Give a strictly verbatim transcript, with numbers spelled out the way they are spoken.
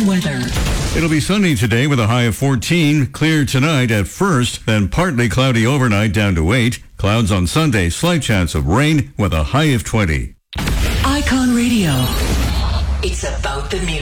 weather. It'll be sunny today with a high of fourteen. Clear tonight at first, then partly cloudy overnight down to eight. Clouds on Sunday, slight chance of rain with a high of twenty. Icon Radio. It's about the music.